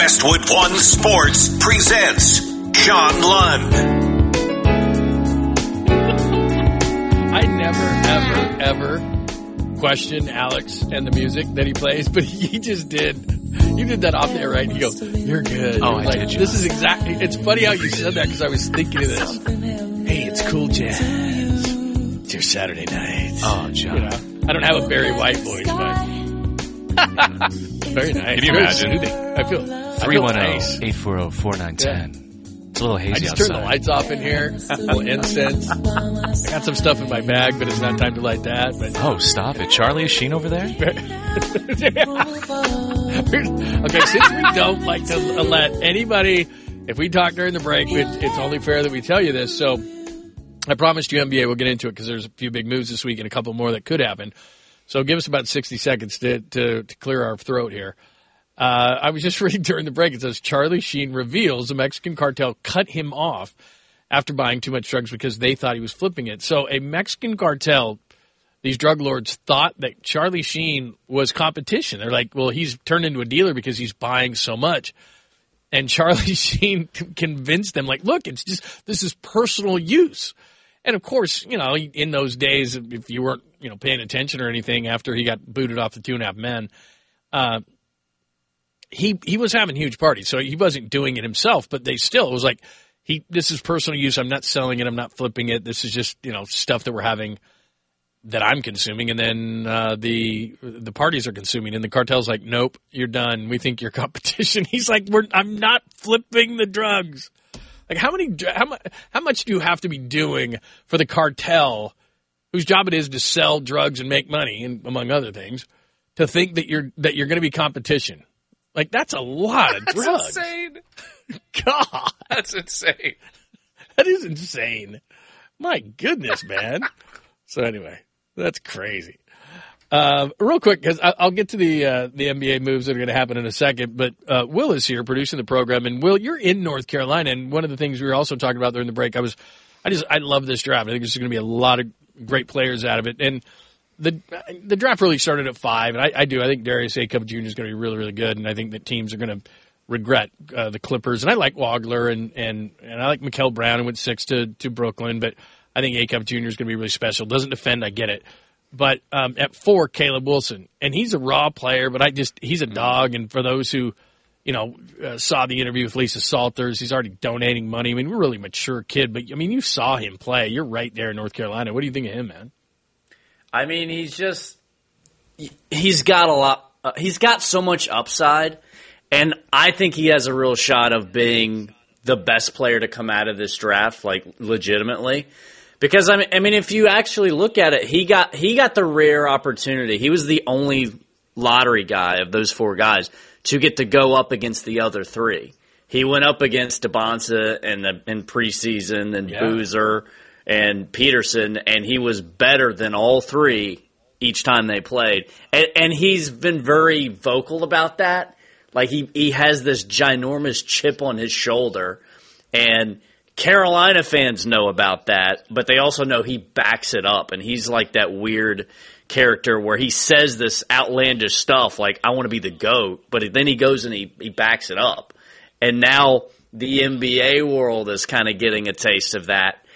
Westwood One Sports presents Sean Lund. I never, ever question Alex and the music that he plays, but he just did. You did that off there, right? And he goes, "You're good." Oh, I did. This is exactly. It's funny how you said that because I was thinking of this. Hey, it's cool jazz. It's your Saturday night. Oh, John. You know, I don't have a Barry White voice, but very nice. Can you imagine? I feel 310-840-4910. It's a little hazy I just outside. turned the lights off in here. A little incense. I got some stuff in my bag, but it's not time to light that. But Oh, stop it. Charlie is Sheen over there? Okay, since we don't like to let anybody, if we talk during the break, it's only fair that we tell you this. So I promised you NBA, we'll get into it because there's a few big moves this week and a couple more that could happen. So give us about 60 seconds to clear our throat here. I was just reading during the break. It says Charlie Sheen reveals the Mexican cartel cut him off after buying too much drugs because they thought he was flipping it. So a Mexican cartel, these drug lords thought that Charlie Sheen was competition. They're like, well, he's turned into a dealer because he's buying so much. And Charlie Sheen convinced them, like, look, it's just, this is personal use. And of course, you know, in those days, if you weren't, paying attention or anything after he got booted off the 2.5 Men, he was having huge parties. So he wasn't doing it himself, but it was like, this is personal use. I'm not selling it. I'm not flipping it. This is just, stuff that we're having that I'm consuming. And then, the parties are consuming and the cartel's like, nope, you're done. We think you're competition. He's like, I'm not flipping the drugs. Like how much do you have to be doing for the cartel, whose job it is to sell drugs and make money, and among other things, to think that you're going to be competition? Like that's a lot of drugs. That's insane. God, That's insane. that is insane. My goodness, man. So anyway, that's crazy. Real quick, because I'll get to the NBA moves that are going to happen in a second, but Will is here producing the program. And Will, you're in North Carolina, and one of the things we were also talking about during the break, I love this draft. I think there's going to be a lot of great players out of it. And the draft really started at 5, and I think Darius A. Cup Jr. is going to be really, really good, and I think that teams are going to regret the Clippers. And I like Wagler, and I like Mikael Brown, who went 6 to Brooklyn, but I think A. Cup Jr. is going to be really special. Doesn't defend, I get it. But at 4, Caleb Wilson, and he's a raw player, but he's a dog. And for those who, saw the interview with Lisa Salters, he's already donating money. I mean, we're a really mature kid, but I mean, you saw him play. You're right there in North Carolina. What do you think of him, man? I mean, he's got a lot. He's got so much upside, and I think he has a real shot of being the best player to come out of this draft, like legitimately. Because I mean, if you actually look at it, he got the rare opportunity. He was the only lottery guy of those 4 guys to get to go up against the other 3. He went up against Debonsa in preseason and Boozer and Peterson, and he was better than all 3 each time they played. And he's been very vocal about that. Like he has this ginormous chip on his shoulder, and Carolina fans know about that, but they also know he backs it up, and he's like that weird character where he says this outlandish stuff like, I want to be the GOAT, but then he goes and he backs it up. And now the NBA world is kind of getting a taste of that.